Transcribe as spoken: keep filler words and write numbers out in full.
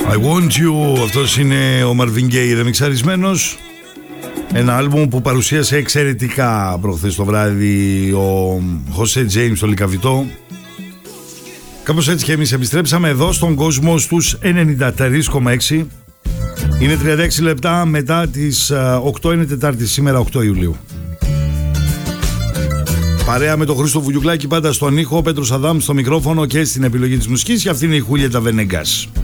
I want you. Αυτός είναι ο Marvin Gaye ρεμιξαρισμένος. Ένα άλμπουμ που παρουσίασε εξαιρετικά προχθές το βράδυ ο Jose James στο Λικαβητό. Κάπως έτσι και εμείς επιστρέψαμε εδώ στον κόσμο στους ενενήντα τρία κόμμα έξι. Είναι τριάντα έξι λεπτά μετά τις οκτώ, είναι Τετάρτη σήμερα οκτώ Ιουλίου. Παρέα με τον Χρήστο Βουγιουκλάκη πάντα στον ήχο, ο Πέτρος Αδάμ στο μικρόφωνο και στην επιλογή της μουσικής, και αυτή είναι η Χούλιετα Βενεγκάς.